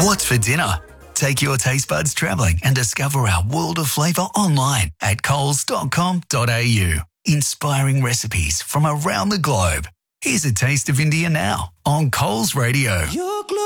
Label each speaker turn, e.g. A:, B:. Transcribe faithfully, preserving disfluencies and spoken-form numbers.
A: What's for dinner? Take your taste buds travelling and discover our world of flavour online at coles dot com dot a u. Inspiring recipes from around the globe. Here's a taste of India now on Coles Radio.